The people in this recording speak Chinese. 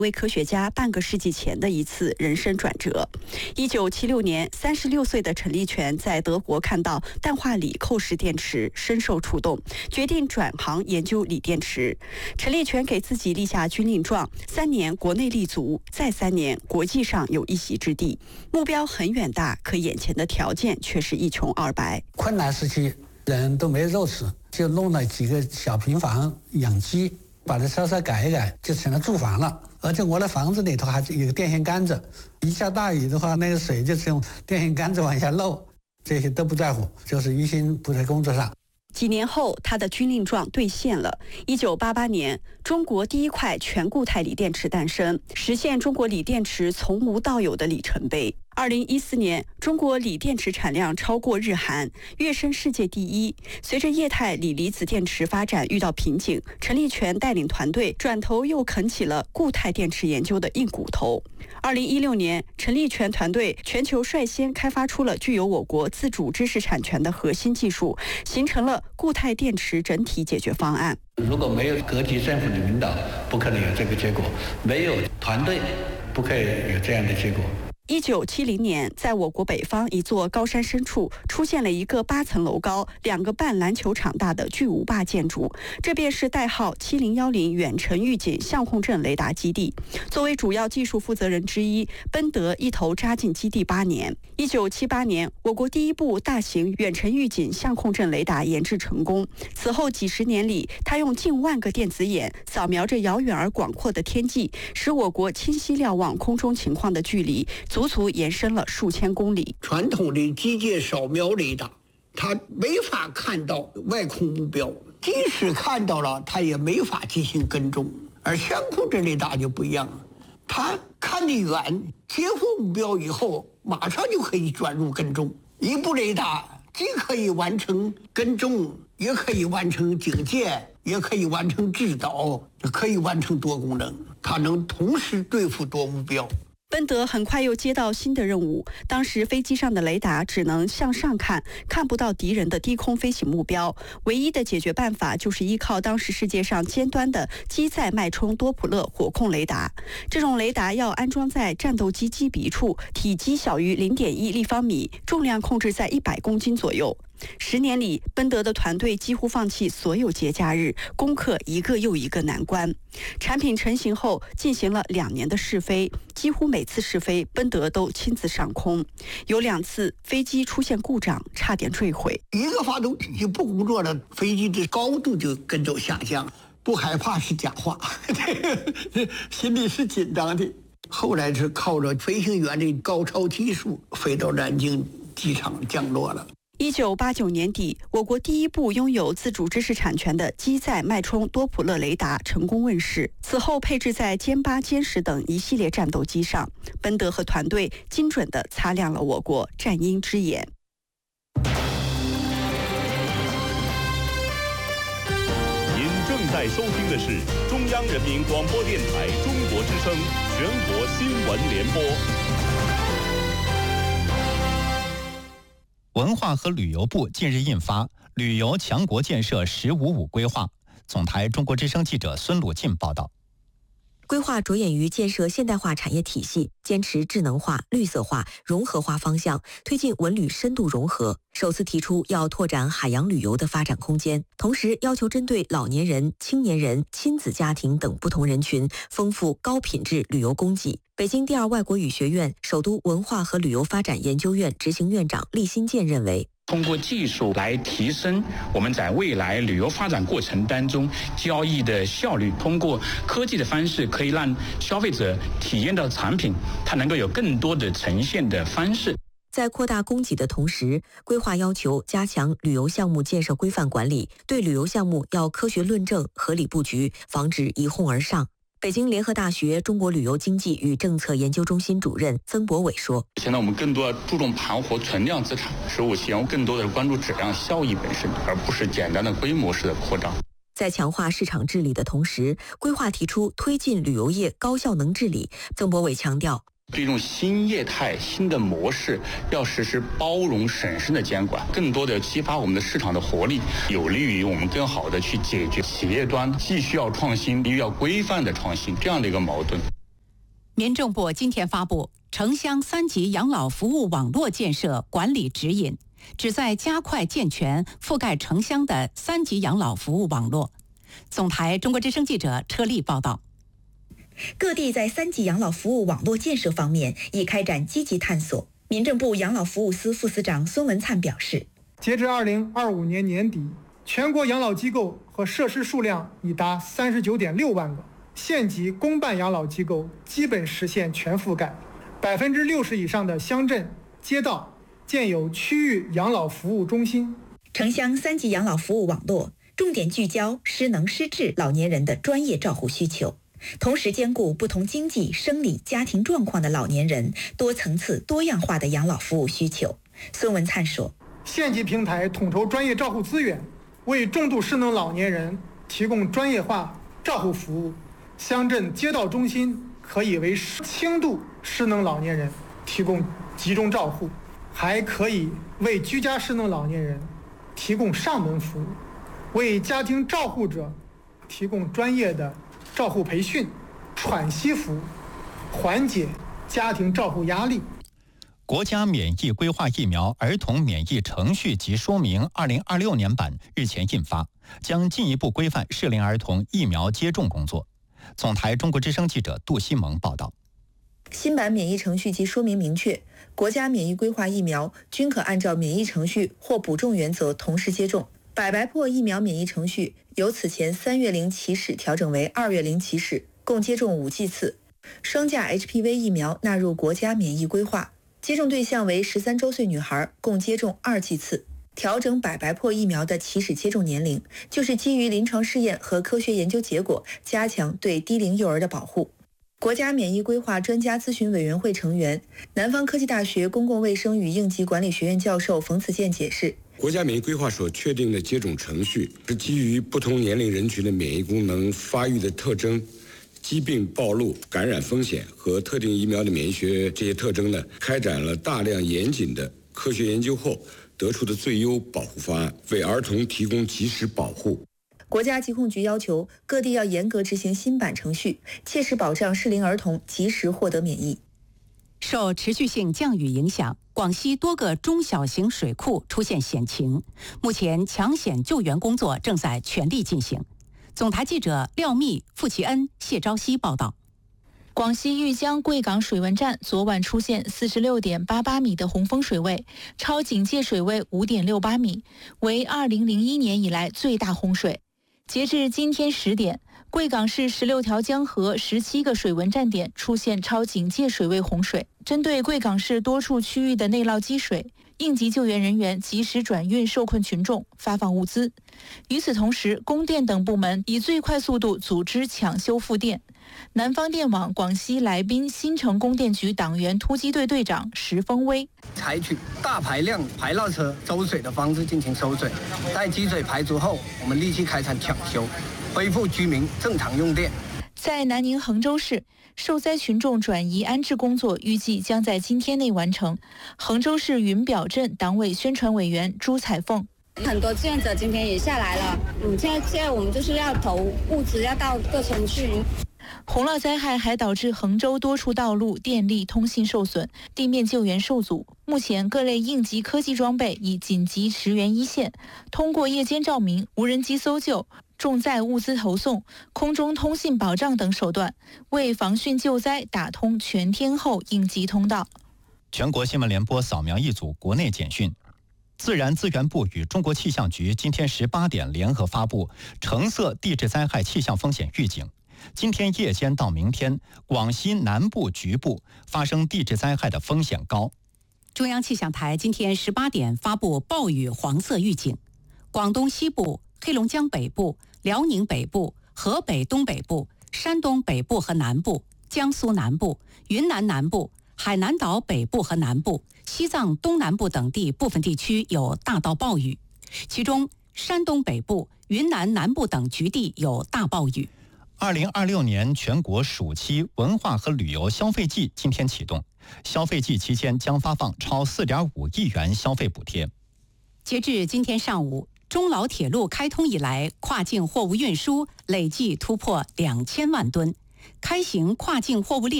为科学家半个世纪前的一次人生转折。1976年，36岁的陈立全在德国看到氮化锂扣式电池，深受触动，决定转行研究锂电池。陈立全给自己立下军令状：3年国内立足，再3年国际上有一席之地。目标很远大，可眼前的条件却是一穷二白。 困难时期，人都没肉吃，就弄了几个小平房养鸡，把它稍稍改一改，就成了住房了。而且我的房子里头还有个电线杆子，一下大雨的话，那个水就是用电线杆子往下漏，这些都不在乎，就是一心不在工作上。 几年后，他的军令状兑现了。1988年，中国第一块全固态锂电池诞生，实现中国锂电池从无到有的里程碑。2014年，中国锂电池产量超过日韩，跃升世界第一。随着液态锂离子电池发展遇到瓶颈，陈立全带领团队转头又啃起了固态电池研究的硬骨头。2016年，陈立全团队全球率先开发出了具有我国自主知识产权的核心技术，形成了固态电池整体解决方案。 如果没有各级政府的领导，不可能有这个结果；没有团队，不可以有这样的结果。 1970年，在我国北方一座高山深处，出现了一个8层楼高、2个半篮球场大的巨无霸建筑，这便是代号7010远程预警相控阵雷达基地。作为主要技术负责人之一，奔德一头扎进基地8年。1978年，我国第一部大型远程预警相控阵雷达研制成功。此后几十年里，他用近万个电子眼扫描着遥远而广阔的天际，使我国清晰瞭望空中情况的距离足足延伸了数千公里。 传统的机械扫描雷达，它没法看到外空目标，即使看到了，它也没法进行跟踪。而相控阵雷达就不一样了，它看得远，截获目标以后，马上就可以转入跟踪。一部雷达既可以完成跟踪，也可以完成警戒，也可以完成制导，也可以完成多功能，它能同时对付多目标。 奔德很快又接到新的任务，当时飞机上的雷达只能向上看，看不到敌人的低空飞行目标。唯一的解决办法就是依靠当时世界上尖端的机载脉冲多普勒火控雷达。这种雷达要安装在战斗机机鼻处，体积小于0.1立方米，重量控制在100公斤左右。10年里，奔德的团队几乎放弃所有节假日，攻克一个又一个难关。产品成型后，进行了2年的试飞，几乎每次试飞，奔德都亲自上空。有2次飞机出现故障，差点坠毁。 一个发动机不工作了，飞机的高度就跟着下降。不害怕是假话，心里是紧张的。后来是靠着飞行员的高超技术，飞到南京机场降落了。 1989年底，我国第一部拥有自主知识产权的机载脉冲多普勒雷达成功问世。此后配置在歼8、歼10等一系列战斗机上，奔德和团队精准地擦亮了我国战鹰之眼。 您正在收听的是中央人民广播电台中国之声全国新闻联播。 文化和旅游部近日印发《旅游强国建设“1055”规划》。总台中国之声记者孙鲁进报道。 规划着眼于建设现代化产业体系，坚持智能化、绿色化、融合化方向，推进文旅深度融合。首次提出要拓展海洋旅游的发展空间，同时要求针对老年人、青年人、亲子家庭等不同人群，丰富高品质旅游供给。北京第二外国语学院首都文化和旅游发展研究院执行院长厉新建认为， 通过技术来提升我们在未来旅游发展过程当中交易的效率，通过科技的方式可以让消费者体验到产品，它能够有更多的呈现的方式。 在扩大供给的同时，规划要求加强旅游项目建设规范管理，对旅游项目要科学论证、合理布局，防止一哄而上。北京联合大学中国旅游经济与政策研究中心主任曾博伟说， 现在我们更多注重盘活存量资产，实务期更多的关注质量效益本身，而不是简单的规模式的扩张。 在强化市场治理的同时，规划提出推进旅游业高效能治理。曾博伟强调， 对这种新业态、新的模式，要实施包容审慎的监管，更多的激发我们的市场的活力，有利于我们更好的去解决企业端既需要创新又要规范的创新这样的一个矛盾。 民政部今天发布城乡3级养老服务网络建设管理指引，旨在加快健全覆盖城乡的3级养老服务网络。总台中国之声记者车丽报道。 各地在3级养老服务网络建设方面已开展积极探索。民政部养老服务司副司长孙文灿表示， 截至2025年年底，全国养老机构和设施数量已达39.6万个，县级公办养老机构基本实现全覆盖，60%以上的乡镇街道建有区域养老服务中心。 城乡3级养老服务网络重点聚焦失能失智老年人的专业照护需求，同时兼顾不同经济、生理、家庭状况的老年人多层次、多样化的养老服务需求。孙文灿说， 县级平台统筹专业照护资源，为重度失能老年人提供专业化照护服务。乡镇街道中心可以为轻度失能老年人提供集中照护，还可以为居家失能老年人提供上门服务，为家庭照护者提供专业的照护培训、喘息服务，缓解家庭照护压力。 国家免疫规划疫苗儿童免疫程序及说明2026年版日前印发，将进一步规范适龄儿童疫苗接种工作。总台中国之声记者杜西蒙报道。 新版免疫程序及说明明确，国家免疫规划疫苗均可按照免疫程序或补种原则同时接种。百白破疫苗免疫程序由此前3月龄起始调整为2月龄起始，共接种5剂次。双价 HPV 疫苗纳入国家免疫规划，接种对象为13周岁女孩，共接种2剂次。调整百白破疫苗的起始接种年龄，就是基于临床试验和科学研究结果，加强对低龄幼儿的保护。国家免疫规划专家咨询委员会成员、南方科技大学公共卫生与应急管理学院教授冯子健解释， 国家免疫规划所确定的接种程序是基于不同年龄人群的免疫功能发育的特征、疾病暴露、感染风险和特定疫苗的免疫学这些特征呢，开展了大量严谨的科学研究后得出的最优保护方案，为儿童提供及时保护。 国家疾控局要求各地要严格执行新版程序，切实保障适龄儿童及时获得免疫。 受持续性降雨影响，广西多个中小型水库出现险情，目前抢险救援工作正在全力进行。总台记者廖密、付其恩、谢昭熙报道。 广西玉江贵港水文站昨晚出现46.88米的洪峰水位，超警戒水位5.68米，为2001年以来最大洪水。截至今天10点，贵港市16条江河17个水文站点出现超警戒水位洪水。针对贵港市多处区域的内涝积水，应急救援人员及时转运受困群众，发放物资。与此同时，供电等部门以最快速度组织抢修复电。南方电网广西来宾新城供电局党员突击队队长石峰威采取大排量排涝车周水的方式进行收水，待积水排除后，我们立即开展抢修，恢复居民正常用电。 在南宁衡州市，受灾群众转移安置工作预计将在今天内完成。衡州市云表镇党委宣传委员朱彩凤， 很多志愿者今天也下来了，现在我们就是要投物资，要到各村去。 洪涝灾害还导致衡州多处道路、电力、通信受损，地面救援受阻。目前各类应急科技装备已紧急驰援一线，通过夜间照明、无人机搜救、重载物资投送、空中通信保障等手段，为防汛救灾打通全天候应急通道。 全国新闻联播扫描一组国内简讯。自然资源部与中国气象局今天18点联合发布橙色地质灾害气象风险预警。今天夜间到明天，广西南部局部发生地质灾害的风险高。 中央气象台今天18点发布暴雨黄色预警，广东西部、黑龙江北部、辽宁北部、河北东北部、山东北部和南部、江苏南部、云南南部、海南岛北部和南部、西藏东南部等地部分地区有大到暴雨，其中山东北部、云南南部等局地有大暴雨。 2026年全国暑期文化和旅游消费季今天启动，消费季期间将发放超4.5亿元消费补贴。 截至今天上午，中老铁路开通以来，跨境货物运输累计突破2000万吨，开行跨境货物列